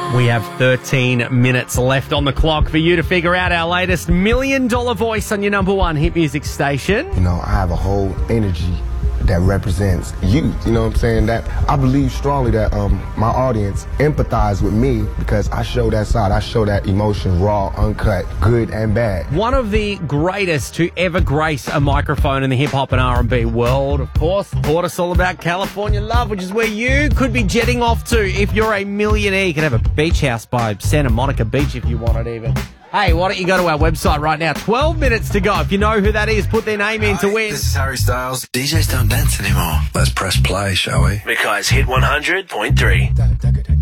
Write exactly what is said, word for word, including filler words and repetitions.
We have thirteen minutes left on the clock for you to figure out our latest million dollar voice on your number one hit music station. You know, I have a whole energy that represents youth. You know what I'm saying? That I believe strongly that um my audience empathize with me because I show that side. I show that emotion raw, uncut, good and bad. One of the greatest to ever grace a microphone in the hip-hop and R and B world, of course, taught us all about California Love, which is where you could be jetting off to if you're a millionaire. You could have a beach house by Santa Monica Beach if you wanted even. Hey, why don't you go to our website right now? twelve minutes to go. If you know who that is, put their name in to win. This is Harry Styles. D Js don't dance anymore. Let's press play, shall we? Mackay's Hit one hundred point three.